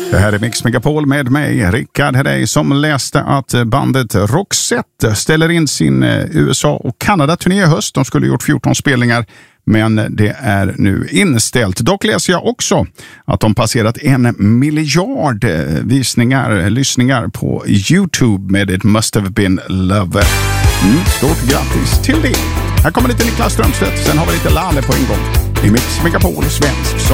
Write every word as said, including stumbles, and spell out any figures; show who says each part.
Speaker 1: Det här är Mix Megapol med mig, Rickard Herrey, som läste att bandet Roxette ställer in sin U S A- och Kanada-turné i höst. De skulle ha gjort fjorton spelningar, men det är nu inställt. Dock läser jag också att de passerat en miljard visningar, lyssningar på YouTube med It Must Have Been Love. Mm, stort grattis till det. Här kommer lite Niklas Strömstedt, sen har vi lite Lale på en gång. I Mix Megapol svensk. Så